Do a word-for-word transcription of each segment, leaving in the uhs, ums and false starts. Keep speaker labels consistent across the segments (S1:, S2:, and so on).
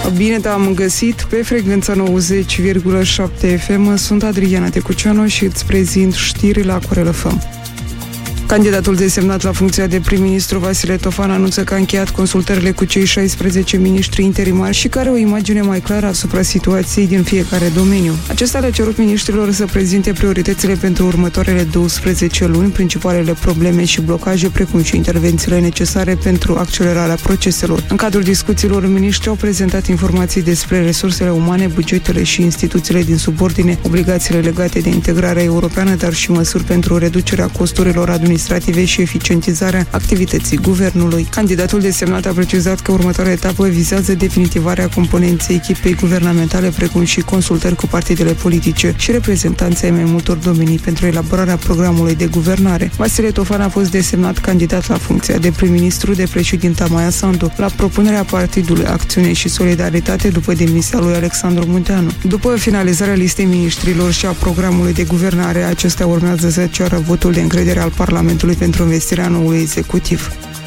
S1: Bine te-am găsit pe frecvența nouăzeci virgulă șapte F M. Sunt Adriana Tecuceanu și îți prezint știrile la Corel F M. Candidatul desemnat la funcția de prim-ministru Vasile Tofan anunță că a încheiat consultările cu cei șaisprezece miniștri interimari și care o imagine mai clară asupra situației din fiecare domeniu. Acesta le-a cerut miniștrilor să prezinte prioritățile pentru următoarele douăsprezece luni, principalele probleme și blocaje, precum și intervențiile necesare pentru accelerarea proceselor. În cadrul discuțiilor, miniștrii au prezentat informații despre resursele umane, bugetele și instituțiile din subordine, obligațiile legate de integrarea europeană, dar și măsuri pentru reducerea costurilor administrative și eficientizarea activității guvernului. Candidatul desemnat a precizat că următoarea etapă vizează definitivarea componenței echipei guvernamentale, precum și consultări cu partidele politice și reprezentanții ai mai multor domenii pentru elaborarea programului de guvernare. Vasile Tofan a fost desemnat candidat la funcția de prim-ministru de președinta Maia Sandu, la propunerea Partidului Acțiune și Solidaritate după demisia lui Alexandru Munteanu. După finalizarea listei miniștrilor și a programului de guvernare, acestea urmează să ceară votul de încredere al Parlamentului pentru investirea noului executiv.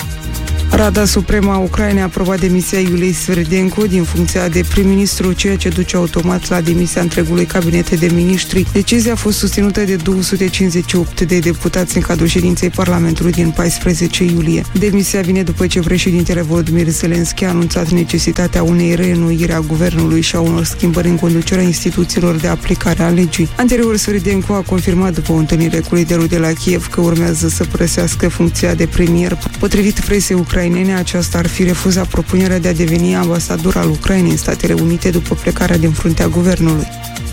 S1: Rada Supremă a Ucrainei a aprobat demisia Iuliei Sverdenko din funcția de prim-ministru, ceea ce duce automat la demisia întregului cabinet de miniștri. Decizia a fost susținută de două sute cincizeci și opt de deputați în cadrul ședinței Parlamentului din paisprezece iulie. Demisia vine după ce președintele Volodymyr Zelensky a anunțat necesitatea unei reînnoiri a guvernului și a unor schimbări în conducerea instituțiilor de aplicare a legii. Anterior, Sverdenko a confirmat după o întâlnire cu liderul de la Kiev că urmează să părăsească funcția de premier. Potrivit presei ucrainene, aceasta ar fi refuzat propunerea de a deveni ambasador al Ucrainei în Statele Unite după plecarea din fruntea guvernului.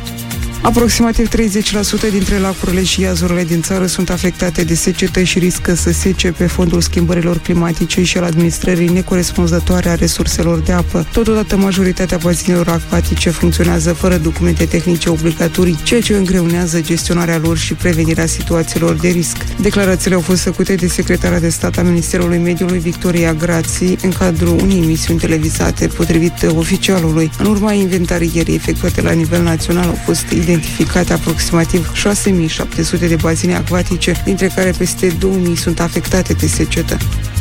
S1: Aproximativ treizeci la sută dintre lacurile și iazurile din țară sunt afectate de secetă și riscă să sece pe fondul schimbărilor climatice și al administrării necorespunzătoare a resurselor de apă. Totodată, majoritatea bazinelor acvatice funcționează fără documente tehnice obligatorii, ceea ce îngreunează gestionarea lor și prevenirea situațiilor de risc. Declarațiile au fost făcute de secretara de stat a Ministerului Mediului, Victoria Grații, în cadrul unei emisiuni televizate. Potrivit oficialului, în urma inventarierii efectuate la nivel național, au fost identificate aproximativ șase mii șapte sute de bazine acvatice, dintre care peste două mii sunt afectate de secetă.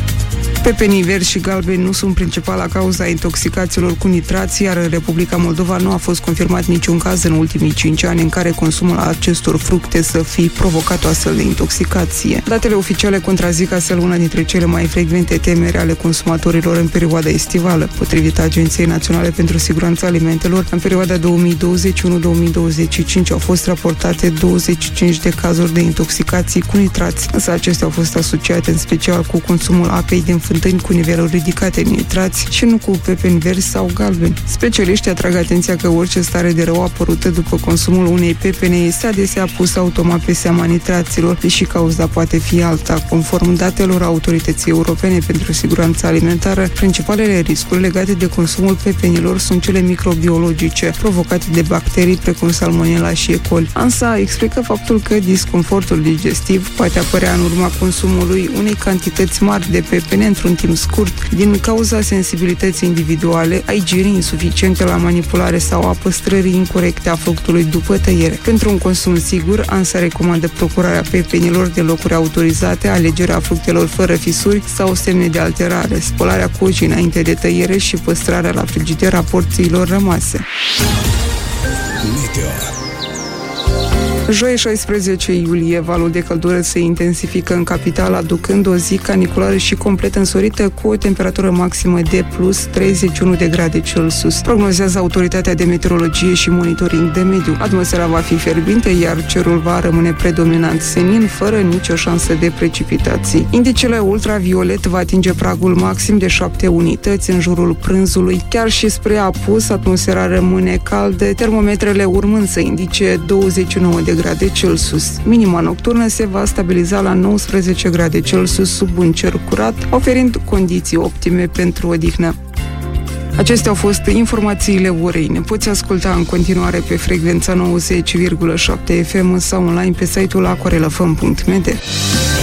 S1: Pepenii verzi și galbeni nu sunt principala cauza intoxicațiilor cu nitrați, iar în Republica Moldova nu a fost confirmat niciun caz în ultimii cinci ani în care consumul acestor fructe să fi provocat o astfel de intoxicație. Datele oficiale contrazic astfel una dintre cele mai frecvente temeri ale consumatorilor în perioada estivală. Potrivit Agenției Naționale pentru Siguranța Alimentelor, în perioada două mii douăzeci și unu două mii douăzeci și cinci au fost raportate douăzeci și cinci de cazuri de intoxicații cu nitrați, însă acestea au fost asociate în special cu consumul apei din fântâni cu niveluri ridicate de nitrați și nu cu pepeni verzi sau galbeni. Specialiștii atrag atenția că orice stare de rău apărută după consumul unei pepene este adesea pusă automat pe seama nitraților, deși cauza poate fi alta. Conform datelor Autorității Europene pentru Siguranța Alimentară, principalele riscuri legate de consumul pepenilor sunt cele microbiologice, provocate de bacterii precum Salmonella și E. coli. ANSA explică faptul că disconfortul digestiv poate apărea în urma consumului unei cantități mari de pepene într-un timp scurt, din cauza sensibilității individuale, a igienii insuficiente la manipulare sau a păstrării incorecte a fructului după tăiere. Pentru un consum sigur, ANSA recomandă procurarea pepenilor de locuri autorizate, alegerea fructelor fără fisuri sau semne de alterare, spălarea cojii înainte de tăiere și păstrarea la frigider a porțiilor rămase. Meteo. Joi șaisprezece iulie, valul de căldură se intensifică în capitală, aducând o zi caniculară și complet însorită, cu o temperatură maximă de plus treizeci și unu de grade Celsius. Prognozează Autoritatea de Meteorologie și Monitoring de Mediu. Atmosfera va fi fierbinte, iar cerul va rămâne predominant senin, fără nicio șansă de precipitații. Indicele ultraviolet va atinge pragul maxim de șapte unități în jurul prânzului. Chiar și spre apus, atmosfera rămâne caldă, termometrele urmând să indice douăzeci și nouă de grade Celsius. Minima nocturnă se va stabiliza la nouăsprezece grade Celsius sub un cer curat, oferind condiții optime pentru odihnă. Acestea au fost informațiile orei. Ne poți asculta în continuare pe frecvența nouăzeci virgulă șapte F M sau online pe site-ul aquarelfm punct m d.